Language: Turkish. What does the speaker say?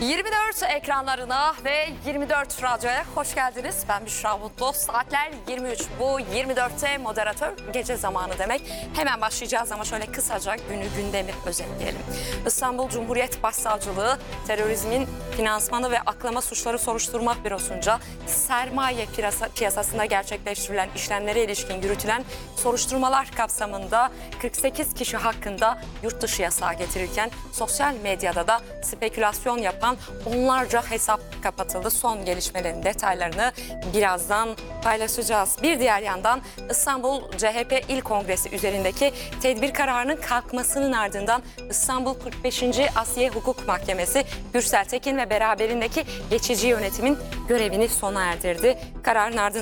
24 ekranlarına ve 24 radyoya hoş geldiniz. Ben Büşra Mutlu. Saatler 23. Bu 24'te moderatör gece zamanı demek. Hemen başlayacağız ama şöyle kısaca günü gündemi özetleyelim. İstanbul Cumhuriyet Başsavcılığı terörizmin finansmanı ve aklama suçları soruşturma bürosunca sermaye piyasasında gerçekleştirilen işlemlere ilişkin yürütülen soruşturmalar kapsamında 48 kişi hakkında yurt dışı yasağı getirirken sosyal medyada da spekülasyon yapan onlarca hesap kapatıldı. Son gelişmelerin detaylarını birazdan paylaşacağız. Bir diğer yandan İstanbul CHP İl Kongresi üzerindeki tedbir kararının kalkmasının ardından İstanbul 45. Asliye Hukuk Mahkemesi Gürsel Tekin ve beraberindeki geçici yönetimin görevini sona erdirdi. Kararın ardından